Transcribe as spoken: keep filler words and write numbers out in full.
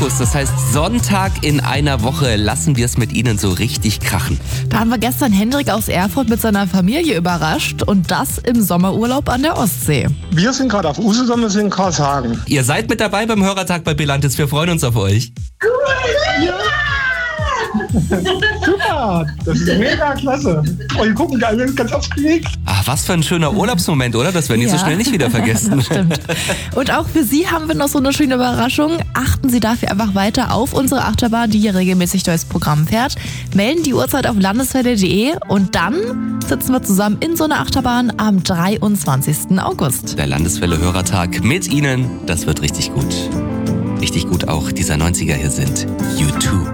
Das heißt, Sonntag in einer Woche lassen wir es mit Ihnen so richtig krachen. Da haben wir gestern Hendrik aus Erfurt mit seiner Familie überrascht und das im Sommerurlaub an der Ostsee. Wir sind gerade auf Usedom, wir sind in Karlshagen. Ihr seid mit dabei beim Hörertag bei Belantis. Wir freuen uns auf euch. Cool! Ja. Super, das ist mega klasse. Oh, wir gucken alle ganz aufgeregt. Ach, was für ein schöner Urlaubsmoment, oder? Das werden die Ja. so schnell nicht wieder vergessen. Stimmt. Und auch für Sie haben wir noch so eine schöne Überraschung. Achten Sie dafür einfach weiter auf unsere Achterbahn, die hier regelmäßig durchs Programm fährt. Melden die Uhrzeit auf landeswelle punkt de und dann sitzen wir zusammen in so einer Achterbahn am dreiundzwanzigsten August. Der Landeswelle Hörertag mit Ihnen, das wird richtig gut. Richtig gut auch dieser neunziger hier sind U zwei.